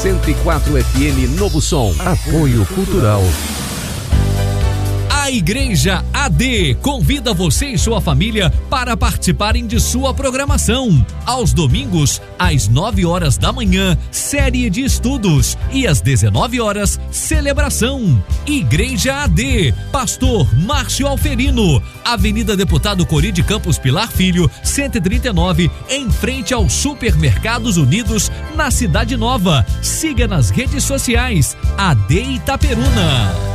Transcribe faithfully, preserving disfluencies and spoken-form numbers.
cento e quatro F M Novo Som. Apoio Cultural. A Igreja A D convida você e sua família para participarem de sua programação. Aos domingos, às nove horas da manhã, série de estudos e às dezenove horas, celebração. Igreja A D, Pastor Márcio Alferino, Avenida Deputado Cori de Campos Pilar Filho, cento e trinta e nove, em frente aos Supermercados Unidos, na Cidade Nova. Siga nas redes sociais A D Itaperuna.